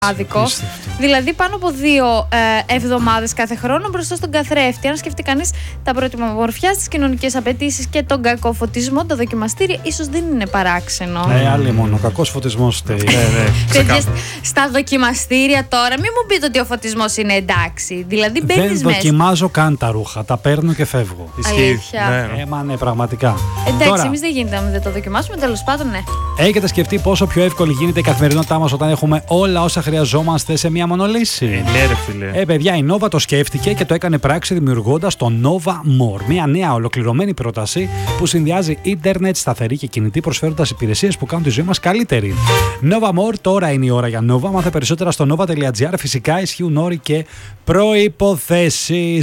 άδικο. Δηλαδή πάνω από 2 εβδομάδες κάθε χρόνο μπροστά στον καθρέφτη. Αν σκεφτεί κανείς τα πρότυπα μορφιάς, τις κοινωνικές απαιτήσεις και τον κακό φωτισμό, το δοκιμαστήρι ίσως δεν είναι παράξενο. Άλλη μόνο. Ο κακός φωτισμός φταίει. Στα δοκιμαστήρια τώρα, μην μου πείτε ότι ο φωτισμός είναι εντάξει. Δηλαδή μπαίνεις μέσα. Δεν δοκιμάζω καν τα ρούχα. Τα παίρνω και φεύγω. Αλήθεια. Ναι, πραγματικά. Εντάξει, τώρα, εμείς δεν γίνεται να δεν το δοκιμάσουμε, τέλος πάντων, ναι. Έχετε σκεφτεί πόσο πιο εύκολη γίνεται η καθημερινότητά μας όταν έχουμε όλα όσα χρειαζόμαστε σε μία μόνο λύση? Ναι, ρε φίλε. Παιδιά, η Nova το σκέφτηκε και το έκανε πράξη δημιουργώντας το Nova More. Μία νέα ολοκληρωμένη πρόταση που συνδυάζει ίντερνετ, σταθερή και κινητή, προσφέροντας υπηρεσίες που κάνουν τη ζωή μας καλύτερη. Nova More, τώρα είναι η ώρα για Nova. Μάθε περισσότερα στο nova.gr. Φυσικά ισχύουν όροι και προϋποθέσεις.